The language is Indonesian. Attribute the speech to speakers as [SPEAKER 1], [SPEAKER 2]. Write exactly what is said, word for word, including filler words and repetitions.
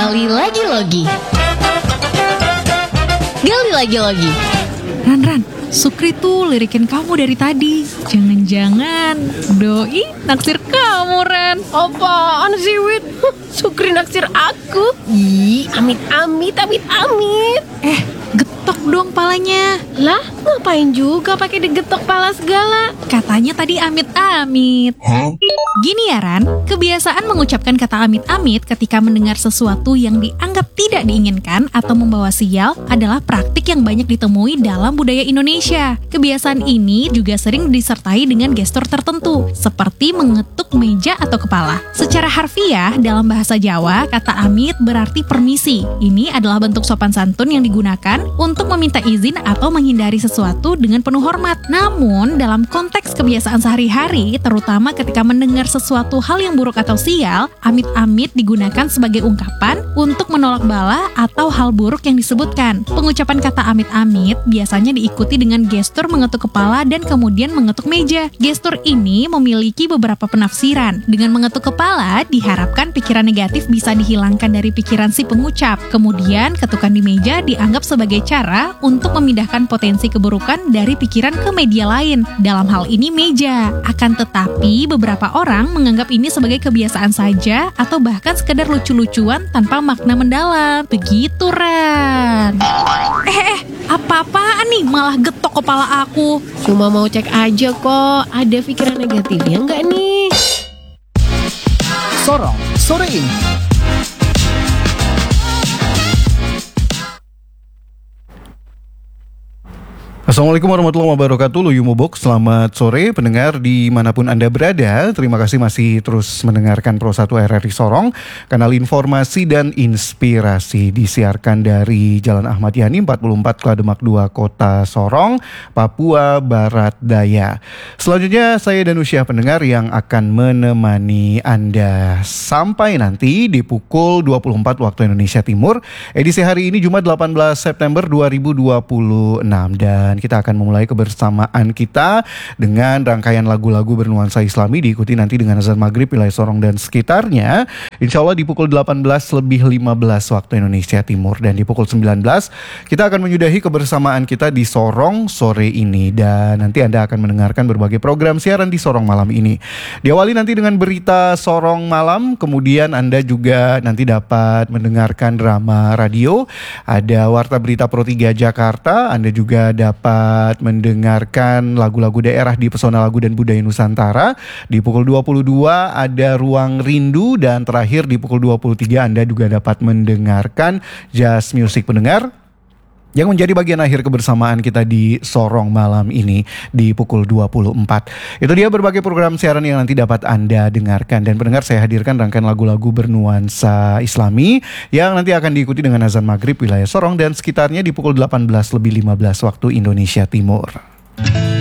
[SPEAKER 1] Gali lagi logi. Gali lagi logi.
[SPEAKER 2] Ran, Ran, Sukri tuh lirikin kamu dari tadi. Jangan-jangan doi naksir kamu, Ran.
[SPEAKER 3] Apaan sih, Wit? Sukri naksir aku? Ih, amit-amit, amit-amit.
[SPEAKER 2] Eh, getok dong palanya.
[SPEAKER 3] Lah, ngapain juga pakai digetok pala segala?
[SPEAKER 2] Katanya tadi amit-amit.
[SPEAKER 4] Huh?
[SPEAKER 2] Gini ya, Ran, kebiasaan mengucapkan kata amit-amit ketika mendengar sesuatu yang dianggap tidak diinginkan atau membawa sial adalah praktik yang banyak ditemui dalam budaya Indonesia. Kebiasaan ini juga sering disertai dengan gestur tertentu, seperti mengetuk meja atau kepala. Secara harfiah, dalam bahasa Jawa, kata amit berarti permisi. Ini adalah bentuk sopan santun yang digunakan untuk meminta izin atau menghindari sesuatu dengan penuh hormat. Namun, dalam konteks kebiasaan sehari-hari, terutama ketika mendengar sesuatu hal yang buruk atau sial, amit-amit digunakan sebagai ungkapan untuk menolak bala atau hal buruk yang disebutkan. Pengucapan kata amit-amit biasanya diikuti dengan gestur mengetuk kepala dan kemudian mengetuk meja. Gestur ini memiliki beberapa penafsiran. Dengan mengetuk kepala, diharapkan pikiran negatif bisa dihilangkan dari pikiran si pengucap. Kemudian, ketukan di meja dianggap sebagai cara untuk memindahkan potensi keburukan dari pikiran ke media lain. Dalam hal ini meja. Akan tetapi, beberapa orang menganggap ini sebagai kebiasaan saja atau bahkan sekedar lucu-lucuan tanpa makna mendalam. Begitu, Ran. Eh, eh, apa-apaan nih malah getok kepala aku?
[SPEAKER 3] Cuma mau cek aja kok, ada pikiran negatifnya nggak nih?
[SPEAKER 5] Sorong sore ini.
[SPEAKER 4] Assalamualaikum warahmatullahi wabarakatuh. Luyu Mubok, selamat sore pendengar dimanapun Anda berada. Terima kasih masih terus mendengarkan Pro satu R R I Sorong, kanal informasi dan inspirasi, disiarkan dari Jalan Ahmad Yani empat puluh empat Klademak dua, Kota Sorong, Papua Barat Daya. Selanjutnya saya Danusyah pendengar yang akan menemani Anda sampai nanti di pukul dua puluh empat waktu Indonesia Timur. Edisi hari ini Jumat delapan belas September dua ribu dua puluh enam, dan kita akan memulai kebersamaan kita dengan rangkaian lagu-lagu bernuansa Islami, diikuti nanti dengan azan maghrib wilayah Sorong dan sekitarnya. Insya Allah di pukul delapan belas lebih lima belas waktu Indonesia Timur, dan di pukul sembilan belas kita akan menyudahi kebersamaan kita di Sorong sore ini, dan nanti Anda akan mendengarkan berbagai program siaran di Sorong malam ini. Diawali nanti dengan berita Sorong malam, kemudian Anda juga nanti dapat mendengarkan drama radio, ada Warta Berita Pro tiga Jakarta, Anda juga dapat mendengarkan lagu-lagu daerah di Pesona Lagu dan Budaya Nusantara. Di pukul dua puluh dua ada Ruang Rindu, dan terakhir di pukul dua puluh tiga Anda juga dapat mendengarkan Jazz Music pendengar, yang menjadi bagian akhir kebersamaan kita di Sorong malam ini di pukul dua puluh empat. Itu dia berbagai program siaran yang nanti dapat Anda dengarkan. Dan pendengar, saya hadirkan rangkaian lagu-lagu bernuansa Islami yang nanti akan diikuti dengan azan maghrib wilayah Sorong dan sekitarnya di pukul delapan belas lebih lima belas waktu Indonesia Timur.